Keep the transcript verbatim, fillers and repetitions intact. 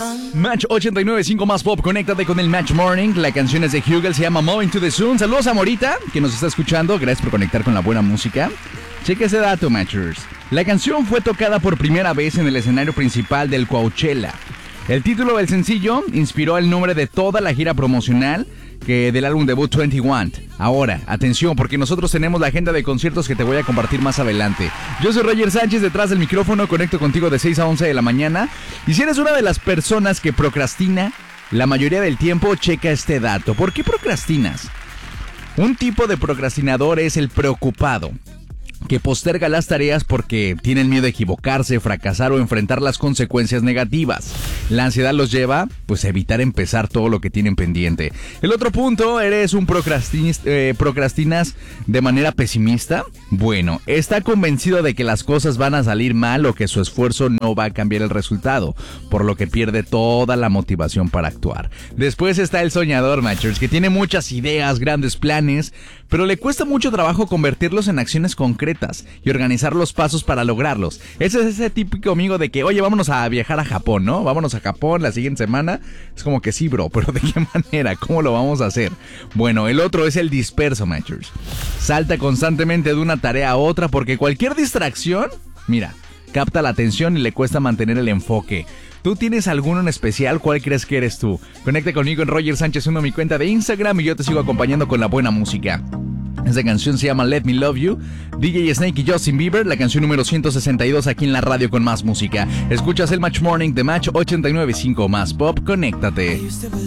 Match ochenta y nueve punto cinco más pop, conéctate con el Match Morning. La canción es de Hugel, se llama Moving to the Sun. Saludos a Morita, que nos está escuchando. Gracias por conectar con la buena música. Cheque ese dato, Matchers. La canción fue tocada por primera vez en el escenario principal del Coachella. El título del sencillo inspiró el nombre de toda la gira promocional que del álbum debut veintiuno. Ahora, atención, porque nosotros tenemos la agenda de conciertos que te voy a compartir más adelante. Yo soy Roger Sánchez, detrás del micrófono, conecto contigo de seis a once de la mañana. Y si eres una de las personas que procrastina la mayoría del tiempo, checa este dato. ¿Por qué procrastinas? Un tipo de procrastinador es el preocupado, que posterga las tareas porque tienen miedo a equivocarse, fracasar o enfrentar las consecuencias negativas. La ansiedad los lleva, pues, a evitar empezar todo lo que tienen pendiente. El otro punto, ¿eres un procrastinis, eh, procrastinas de manera pesimista? Bueno, está convencido de que las cosas van a salir mal o que su esfuerzo no va a cambiar el resultado, por lo que pierde toda la motivación para actuar. Después está el soñador, Matchers, que tiene muchas ideas, grandes planes, pero le cuesta mucho trabajo convertirlos en acciones concretas y organizar los pasos para lograrlos. Ese es ese típico amigo de que, oye, vámonos a viajar a Japón, ¿no? Vámonos a Japón la siguiente semana. Es como que sí, bro, pero ¿de qué manera? ¿Cómo lo vamos a hacer? Bueno, el otro es el disperso, Matchers. Salta constantemente de una tarea a otra porque cualquier distracción, mira, capta la atención y le cuesta mantener el enfoque. ¿Tú tienes alguno en especial? ¿Cuál crees que eres tú? Conecta conmigo en Roger Sánchez uno, mi cuenta de Instagram, y yo te sigo acompañando con la buena música. Esta canción se llama Let Me Love You, D J Snake y Justin Bieber, la canción número ciento sesenta y dos aquí en la radio con más música. Escuchas el Match Morning de Match ochenta y nueve punto cinco más pop, conéctate.